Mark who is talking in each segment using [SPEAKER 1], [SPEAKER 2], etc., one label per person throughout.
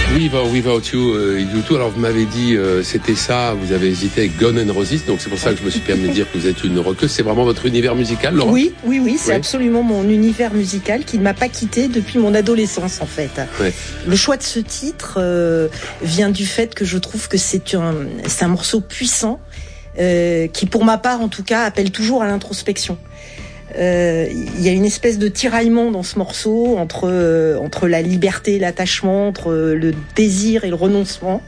[SPEAKER 1] Without You, U2. Alors vous m'avez dit c'était ça, vous avez hésité avec Guns N' Roses, donc c'est pour ça que je me suis permis de dire que vous êtes une rockeuse. C'est vraiment votre univers musical, Laura ?
[SPEAKER 2] Oui, c'est absolument mon univers musical qui ne m'a pas quitté depuis mon adolescence en fait. Ouais. Le choix de ce titre vient du fait que je trouve que c'est un morceau puissant qui pour ma part en tout cas appelle toujours à l'introspection. Il y a une espèce de tiraillement dans ce morceau entre la liberté et l'attachement, entre le désir et le renoncement.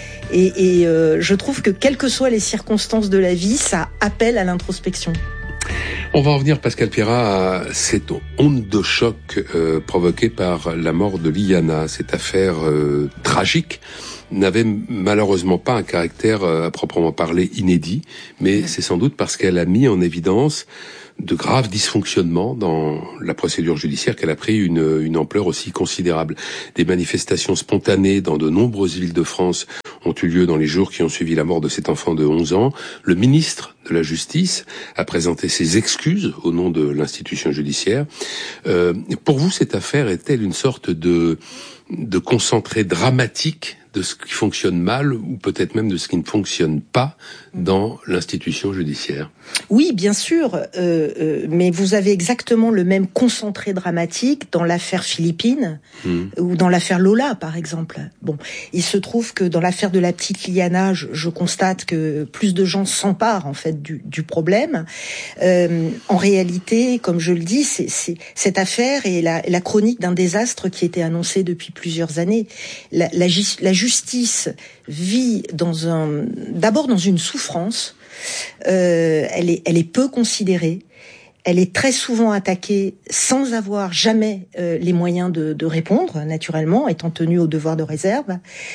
[SPEAKER 2] Et je trouve que quelles que soient les circonstances de la vie, ça appelle à l'introspection.
[SPEAKER 1] On va revenir, Pascal Pierrat, à cette onde de choc provoquée par la mort de Liana. Cette affaire tragique n'avait malheureusement pas un caractère à proprement parler inédit, mais c'est sans doute parce qu'elle a mis en évidence de graves dysfonctionnements dans la procédure judiciaire qu'elle a pris une ampleur aussi considérable. Des manifestations spontanées dans de nombreuses villes de France ont eu lieu dans les jours qui ont suivi la mort de cet enfant de 11 ans. Le ministre de la Justice a présenté ses excuses au nom de l'institution judiciaire. Pour vous, cette affaire est-elle une sorte de concentré dramatique de ce qui fonctionne mal ou peut-être même de ce qui ne fonctionne pas dans l'institution judiciaire?
[SPEAKER 2] Oui, bien sûr, mais vous avez exactement le même concentré dramatique dans l'affaire Philippine ou dans l'affaire Lola, par exemple. Bon, il se trouve que dans l'affaire de la petite Liana, je constate que plus de gens s'emparent en fait du problème. En réalité, comme je le dis, c'est cette affaire est la chronique d'un désastre qui était annoncé depuis plusieurs années. La justice vit d'abord dans une souffrance. Elle est peu considérée. Elle est très souvent attaquée sans avoir jamais les moyens de répondre, naturellement, étant tenue au devoir de réserve.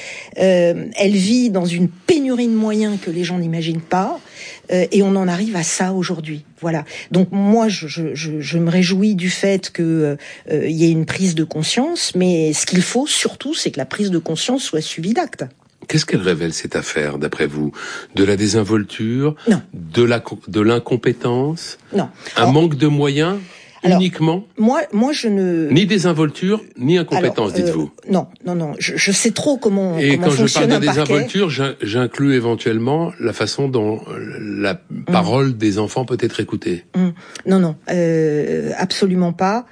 [SPEAKER 2] Elle vit dans une pénurie de moyens que les gens n'imaginent pas. Et on en arrive à ça aujourd'hui. Voilà. Donc moi, je me réjouis du fait que y ait une prise de conscience, mais ce qu'il faut surtout, c'est que la prise de conscience soit suivie d'actes.
[SPEAKER 1] Qu'est-ce qu'elle révèle, cette affaire, d'après vous? De la désinvolture?
[SPEAKER 2] Non.
[SPEAKER 1] De l'incompétence?
[SPEAKER 2] Non.
[SPEAKER 1] Un manque de moyens?
[SPEAKER 2] Alors,
[SPEAKER 1] uniquement?
[SPEAKER 2] Moi, je ne...
[SPEAKER 1] Ni désinvolture, ni incompétence, dites-vous.
[SPEAKER 2] Non. Je sais trop comment fonctionne un parquet.
[SPEAKER 1] Et quand je parle de désinvolture, j'inclus éventuellement la façon dont la parole des enfants peut être écoutée.
[SPEAKER 2] Non, absolument pas.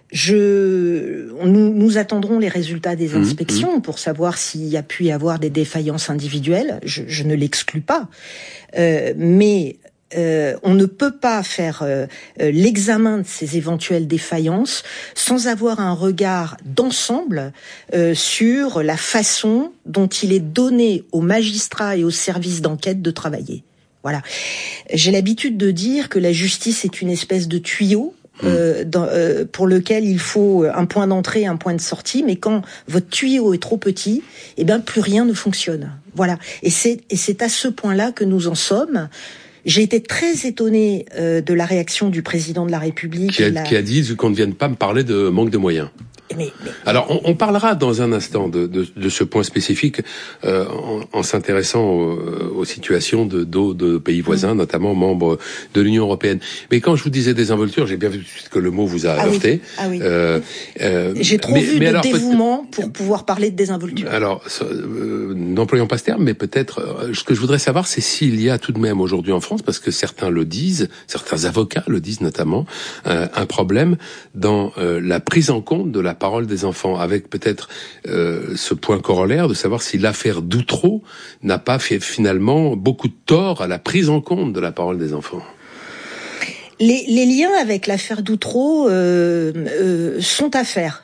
[SPEAKER 2] Nous attendrons les résultats des inspections pour savoir s'il y a pu y avoir des défaillances individuelles. Je ne l'exclus pas. Mais on ne peut pas faire l'examen de ces éventuelles défaillances sans avoir un regard d'ensemble sur la façon dont il est donné aux magistrats et aux services d'enquête de travailler. Voilà. J'ai l'habitude de dire que la justice est une espèce de tuyau pour lequel il faut un point d'entrée, un point de sortie, mais quand votre tuyau est trop petit, eh ben plus rien ne fonctionne. Voilà. Et c'est à ce point-là que nous en sommes. J'ai été très étonnée de la réaction du président de la République.
[SPEAKER 1] Qui a dit qu'on ne vienne pas me parler de manque de moyens. Alors, on parlera dans un instant de ce point spécifique en s'intéressant aux situations de pays voisins, notamment membres de l'Union européenne. Mais quand je vous disais désinvolture, j'ai bien vu que le mot vous a heurté.
[SPEAKER 2] Oui. J'ai trop vu de dévouement pour pouvoir parler de désinvolture.
[SPEAKER 1] Alors, n'employons pas ce terme, mais peut-être, ce que je voudrais savoir, c'est s'il y a tout de même aujourd'hui en France, parce que certains le disent, certains avocats le disent notamment, un problème dans la prise en compte de la parole des enfants, avec peut-être ce point corollaire de savoir si l'affaire Doutreau n'a pas fait finalement beaucoup de tort à la prise en compte de la parole des enfants.
[SPEAKER 2] Les liens avec l'affaire Doutreau sont à faire.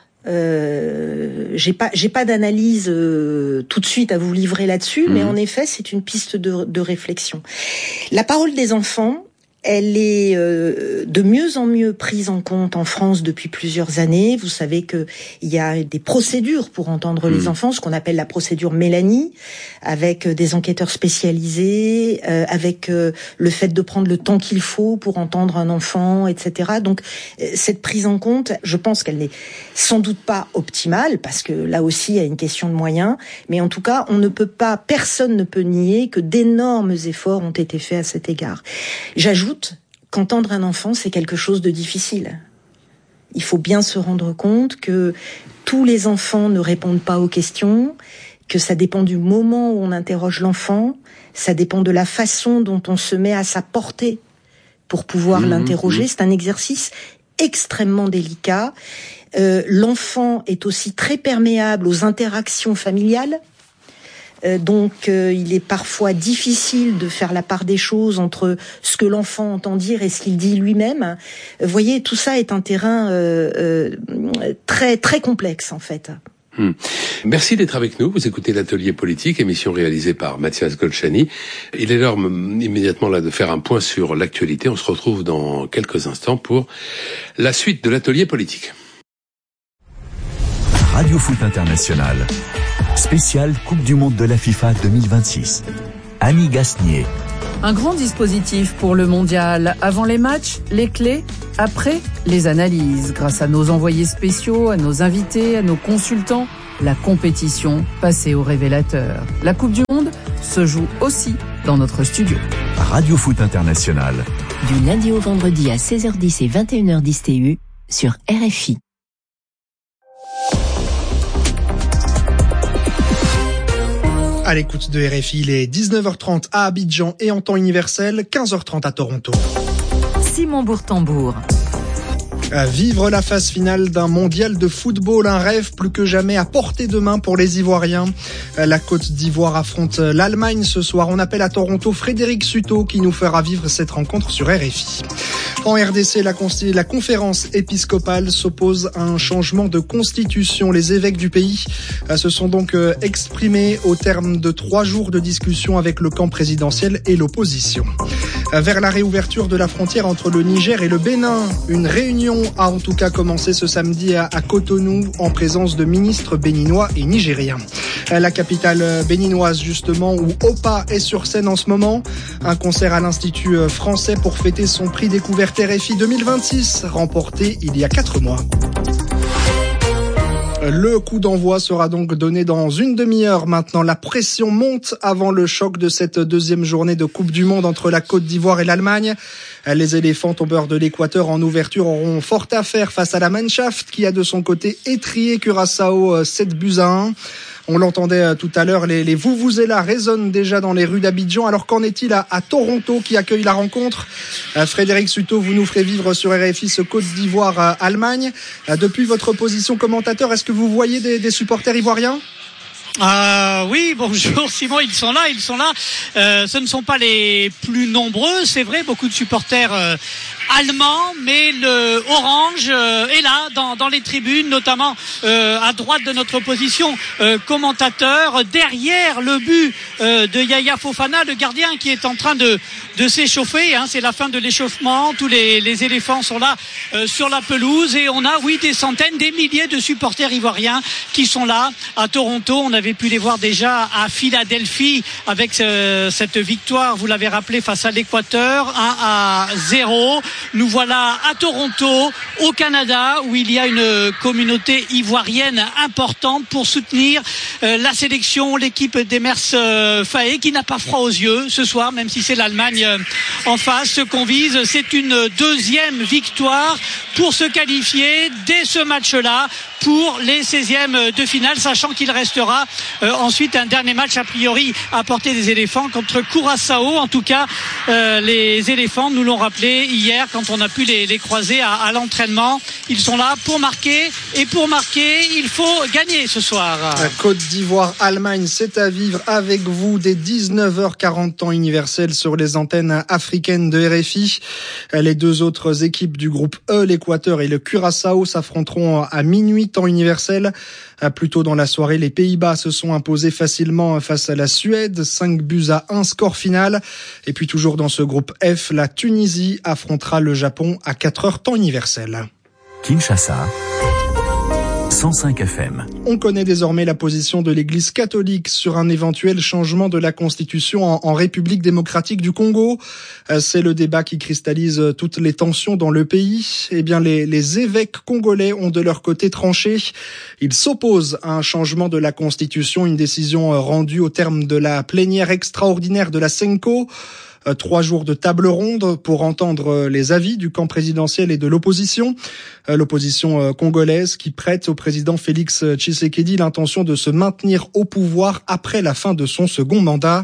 [SPEAKER 2] J'ai pas d'analyse tout de suite à vous livrer là-dessus, mais en effet, c'est une piste de réflexion. La parole des enfants, elle est de mieux en mieux prise en compte en France depuis plusieurs années. Vous savez que il y a des procédures pour entendre les enfants, ce qu'on appelle la procédure Mélanie, avec des enquêteurs spécialisés, avec le fait de prendre le temps qu'il faut pour entendre un enfant, etc. Donc cette prise en compte, je pense qu'elle n'est sans doute pas optimale, parce que là aussi il y a une question de moyens, mais en tout cas personne ne peut nier que d'énormes efforts ont été faits à cet égard. J'ajoute qu'entendre un enfant, c'est quelque chose de difficile. Il faut bien se rendre compte que tous les enfants ne répondent pas aux questions, que ça dépend du moment où on interroge l'enfant, ça dépend de la façon dont on se met à sa portée pour pouvoir l'interroger. C'est un exercice extrêmement délicat. L'enfant est aussi très perméable aux interactions familiales. Donc, il est parfois difficile de faire la part des choses entre ce que l'enfant entend dire et ce qu'il dit lui-même. Vous voyez, tout ça est un terrain très très complexe en fait.
[SPEAKER 1] Merci d'être avec nous. Vous écoutez l'Atelier politique, émission réalisée par Mathias Golchani. Il est l'heure immédiatement là de faire un point sur l'actualité. On se retrouve dans quelques instants pour la suite de l'Atelier politique.
[SPEAKER 3] Radio Foot International, spécial Coupe du Monde de la FIFA 2026. Annie Gasnier.
[SPEAKER 4] Un grand dispositif pour le mondial. Avant les matchs, les clés. Après, les analyses. Grâce à nos envoyés spéciaux, à nos invités, à nos consultants, la compétition passée au révélateur. La Coupe du Monde se joue aussi dans notre studio.
[SPEAKER 3] Radio Foot International.
[SPEAKER 5] Du lundi au vendredi à 16h10 et 21h10 TU sur RFI.
[SPEAKER 6] À l'écoute de RFI, il est 19h30 à Abidjan et en temps universel, 15h30 à Toronto.
[SPEAKER 4] Simon Bourtambour.
[SPEAKER 6] Vivre la phase finale d'un mondial de football, un rêve plus que jamais à portée de main pour les Ivoiriens. La Côte d'Ivoire affronte l'Allemagne ce soir. On appelle à Toronto Frédéric Suto qui nous fera vivre cette rencontre sur RFI. En RDC, la conférence épiscopale s'oppose à un changement de constitution. Les évêques du pays se sont donc exprimés au terme de 3 jours de discussion avec le camp présidentiel et l'opposition. Vers la réouverture de la frontière entre le Niger et le Bénin, une réunion a en tout cas commencé ce samedi à Cotonou en présence de ministres béninois et nigériens. La capitale béninoise justement où OPA est sur scène en ce moment. Un concert à l'Institut français pour fêter son prix découverte RFI 2026 remporté il y a 4 mois. Le coup d'envoi sera donc donné dans une demi-heure maintenant. La pression monte avant le choc de cette deuxième journée de Coupe du Monde entre la Côte d'Ivoire et l'Allemagne. Les éléphants tombeurs de l'Équateur en ouverture auront fort à faire face à la Mannschaft qui a de son côté étrié Curaçao 7-1. On l'entendait tout à l'heure, les vuvuzelas résonnent déjà dans les rues d'Abidjan. Alors qu'en est-il à Toronto qui accueille la rencontre ? Frédéric Suto, vous nous ferez vivre sur RFI ce Côte d'Ivoire-Allemagne. Depuis votre position commentateur, est-ce que vous voyez des supporters ivoiriens ?
[SPEAKER 7] Oui, bonjour Simon, ils sont là. Ce ne sont pas les plus nombreux, c'est vrai, beaucoup de supporters allemands, mais le orange est là dans les tribunes, notamment à droite de notre position commentateur, derrière le but de Yaya Fofana, le gardien qui est en train de s'échauffer, c'est la fin de l'échauffement, tous les éléphants sont là sur la pelouse et on a des centaines, des milliers de supporters ivoiriens qui sont là à Toronto. On avait pu les voir déjà à Philadelphie avec cette victoire, vous l'avez rappelé, face à l'Équateur, 1-0. Nous voilà à Toronto, au Canada, où il y a une communauté ivoirienne importante pour soutenir la sélection, l'équipe d'Emers Faé, qui n'a pas froid aux yeux ce soir, même si c'est l'Allemagne en face. Ce qu'on vise, c'est une deuxième victoire pour se qualifier dès ce match-là pour les 16e de finale, sachant qu'il restera ensuite un dernier match a priori à portée des éléphants contre Curaçao. En tout cas, les éléphants nous l'ont rappelé hier quand on a pu les croiser à l'entraînement. Ils sont là pour marquer et pour marquer, il faut gagner ce soir.
[SPEAKER 6] Côte d'Ivoire-Allemagne, c'est à vivre avec vous dès 19h40 temps universel sur les antennes africaines de RFI. Les deux autres équipes du groupe E, l'Équateur et le Curaçao, s'affronteront à minuit temps universel. Plus tôt dans la soirée, les Pays-Bas se sont imposés facilement face à la Suède, 5-1, score final. Et puis toujours dans ce groupe F, la Tunisie affrontera le Japon à 4h temps universel.
[SPEAKER 3] Kinshasa, 105 FM.
[SPEAKER 6] On connaît désormais la position de l'Église catholique sur un éventuel changement de la Constitution en République démocratique du Congo. C'est le débat qui cristallise toutes les tensions dans le pays. Eh bien, les évêques congolais ont de leur côté tranché. Ils s'opposent à un changement de la Constitution, une décision rendue au terme de la plénière extraordinaire de la Senko. 3 jours de table ronde pour entendre les avis du camp présidentiel et de l'opposition. L'opposition congolaise qui prête au président Félix Tshisekedi l'intention de se maintenir au pouvoir après la fin de son second mandat.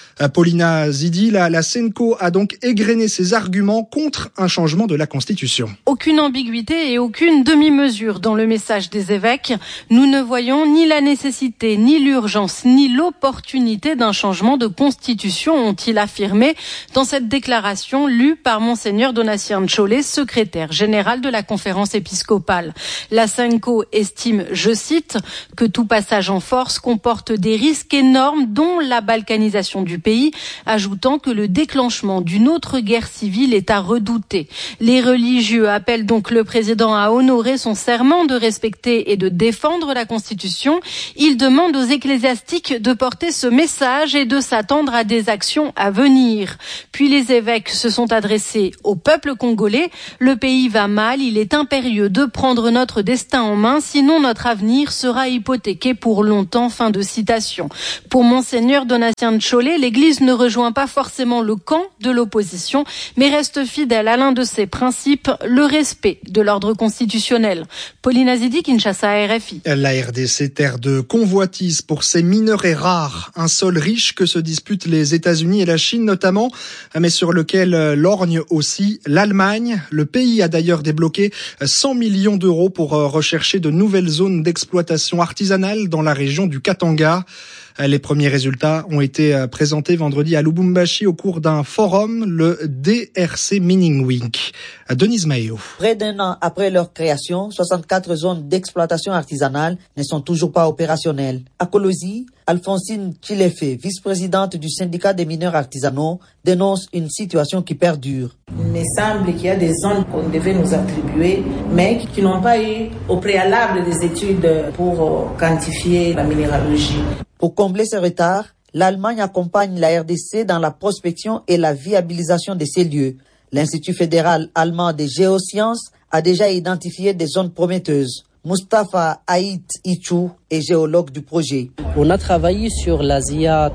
[SPEAKER 6] Paulina Zidi, la Senko a donc égrené ses arguments contre un changement de la Constitution.
[SPEAKER 8] Aucune ambiguïté et aucune demi-mesure dans le message des évêques. Nous ne voyons ni la nécessité, ni l'urgence, ni l'opportunité d'un changement de Constitution, ont-ils affirmé dans cette déclaration lue par Monseigneur Donatien Nchole, secrétaire général de la conférence épiscopale. La Senko estime, je cite, que tout passage en force comporte des risques énormes, dont la balkanisation du pays, ajoutant que le déclenchement d'une autre guerre civile est à redouter. Les religieux appellent donc le président à honorer son serment de respecter et de défendre la Constitution. Ils demandent aux ecclésiastiques de porter ce message et de s'attendre à des actions à venir. Puis les évêques se sont adressés au peuple congolais. Le pays va mal, il est impérieux de prendre notre destin en main, sinon notre avenir sera hypothéqué pour longtemps. Fin de citation. Pour Monseigneur Donatien Nchole, l'Église ne rejoint pas forcément le camp de l'opposition, mais reste fidèle à l'un de ses principes, le respect de l'ordre constitutionnel. Paulina Zidi, Kinshasa, RFI.
[SPEAKER 6] La RDC, terre de convoitise pour ses minerais rares, un sol riche que se disputent les États-Unis et la Chine notamment, mais sur lequel lorgne aussi l'Allemagne. Le pays a d'ailleurs débloqué 100 millions d'euros pour rechercher de nouvelles zones d'exploitation artisanale dans la région du Katanga. Les premiers résultats ont été présentés vendredi à Lubumbashi au cours d'un forum, le DRC Mining Week. Denise Maillot.
[SPEAKER 9] Près d'un an après leur création, 64 zones d'exploitation artisanale ne sont toujours pas opérationnelles. À Kolosi, Alphonsine Chilefe, vice-présidente du syndicat des mineurs artisanaux, dénonce une situation qui perdure.
[SPEAKER 10] Il me semble qu'il y a des zones qu'on devait nous attribuer, mais qui n'ont pas eu au préalable des études pour quantifier la minéralogie.
[SPEAKER 9] Pour combler ce retard, l'Allemagne accompagne la RDC dans la prospection et la viabilisation de ces lieux. L'Institut fédéral allemand des géosciences a déjà identifié des zones prometteuses. Mustafa Haït Ichou est géologue du projet.
[SPEAKER 11] On a travaillé sur la ZIA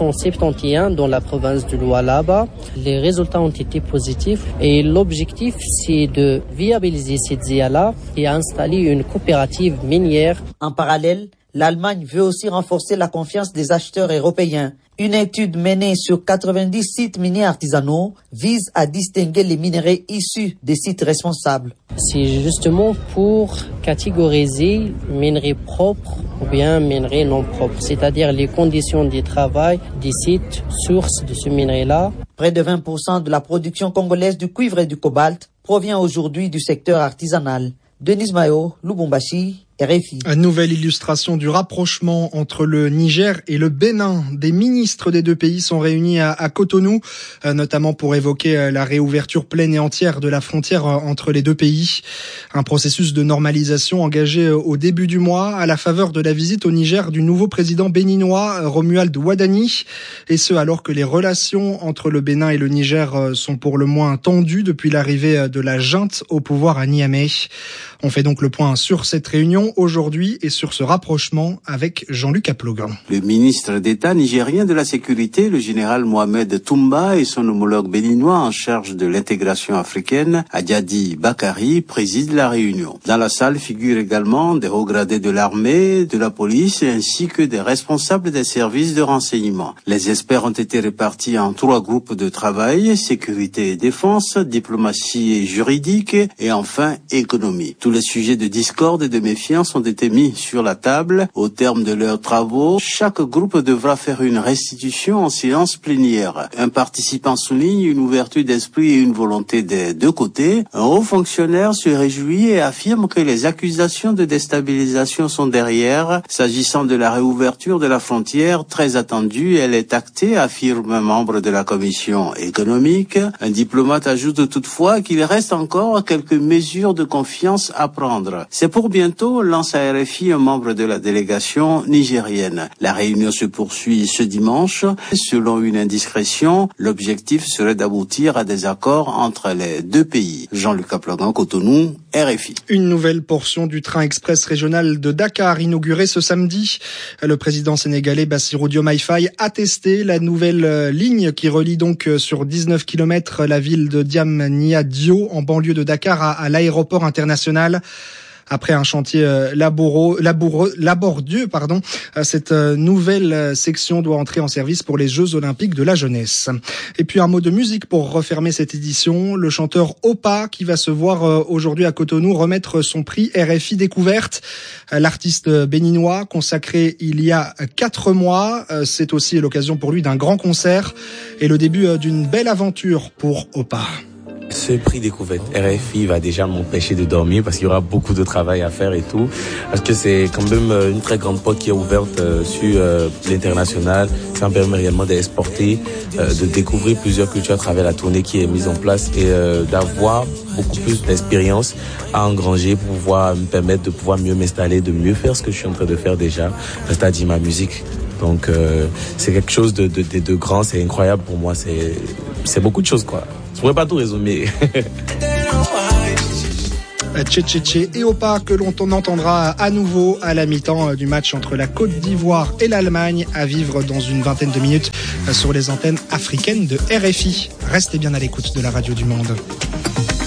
[SPEAKER 11] 371 dans la province du Lualaba. Les résultats ont été positifs et l'objectif c'est de viabiliser cette ZIA-là et installer une coopérative minière.
[SPEAKER 9] En parallèle, l'Allemagne veut aussi renforcer la confiance des acheteurs européens. Une étude menée sur 90 sites miniers artisanaux vise à distinguer les minerais issus des sites responsables.
[SPEAKER 11] C'est justement pour catégoriser minerais propres ou bien minerais non propres, c'est-à-dire les conditions de travail des sites sources de ce minerai-là.
[SPEAKER 9] Près de 20% de la production congolaise du cuivre et du cobalt provient aujourd'hui du secteur artisanal. Denise Mayo, Lubumbashi, RFI.
[SPEAKER 6] Une nouvelle illustration du rapprochement entre le Niger et le Bénin. Des ministres des deux pays sont réunis à Cotonou, notamment pour évoquer la réouverture pleine et entière de la frontière entre les deux pays. Un processus de normalisation engagé au début du mois à la faveur de la visite au Niger du nouveau président béninois Romuald Wadani. Et ce, alors que les relations entre le Bénin et le Niger sont pour le moins tendues depuis l'arrivée de la junte au pouvoir à Niamey. On fait donc le point sur cette réunion aujourd'hui et sur ce rapprochement avec Jean-Luc Aplogan.
[SPEAKER 12] Le ministre d'État nigérien de la Sécurité, le général Mohamed Toumba, et son homologue béninois en charge de l'intégration africaine, Adjadi Bakari, président la réunion. Dans la salle figurent également des hauts gradés de l'armée, de la police ainsi que des responsables des services de renseignement. Les experts ont été répartis en 3 groupes de travail: sécurité et défense, diplomatie et juridique et enfin économie. Tous les sujets de discorde et de méfiance ont été mis sur la table. Au terme de leurs travaux, chaque groupe devra faire une restitution en séance plénière. Un participant souligne une ouverture d'esprit et une volonté des deux côtés. Un haut fonctionnaire se réjouit et affirme que les accusations de déstabilisation sont derrière. S'agissant de la réouverture de la frontière, très attendue, elle est actée, affirme un membre de la commission économique. Un diplomate ajoute toutefois qu'il reste encore quelques mesures de confiance à prendre. C'est pour bientôt. lance à RFI un membre de la délégation nigérienne. La réunion se poursuit ce dimanche. Selon une indiscrétion, l'objectif serait d'aboutir à des accords entre les deux pays. Jean-Luc Kaplogan, Cotonou, RFI.
[SPEAKER 6] Une nouvelle portion du train express régional de Dakar inaugurée ce samedi. Le président sénégalais Bassirou Diomaye Faye a testé la nouvelle ligne qui relie donc sur 19 km la ville de Diamniadio en banlieue de Dakar à l'aéroport international. Après un chantier laborieux, cette nouvelle section doit entrer en service pour les Jeux Olympiques de la jeunesse. Et puis un mot de musique pour refermer cette édition. Le chanteur Opa qui va se voir aujourd'hui à Cotonou remettre son prix RFI Découverte. L'artiste béninois consacré il y a 4 mois. C'est aussi l'occasion pour lui d'un grand concert et le début d'une belle aventure pour Opa.
[SPEAKER 13] Ce prix découverte RFI va déjà m'empêcher de dormir parce qu'il y aura beaucoup de travail à faire et tout. Parce que c'est quand même une très grande porte qui est ouverte sur l'international. Ça me permet réellement d'exporter, de découvrir plusieurs cultures à travers la tournée qui est mise en place et d'avoir beaucoup plus d'expérience à engranger pour pouvoir me permettre de pouvoir mieux m'installer, de mieux faire ce que je suis en train de faire déjà, c'est-à-dire ma musique. Donc c'est quelque chose de grand, c'est incroyable pour moi, c'est beaucoup de choses quoi. Je pourrais pas tout résumer.
[SPEAKER 6] Tché et Opa que l'on entendra à nouveau à la mi-temps du match entre la Côte d'Ivoire et l'Allemagne à vivre dans une vingtaine de minutes sur les antennes africaines de RFI. Restez bien à l'écoute de la radio du monde.